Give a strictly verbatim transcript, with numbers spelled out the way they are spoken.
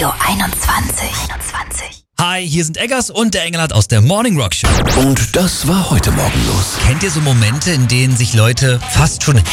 Radio einundzwanzig. einundzwanzig. Hi, hier sind Eggers und der Engelhardt aus der Morning Rock Show. Und das war heute Morgen los. Kennt ihr so Momente, in denen sich Leute fast schon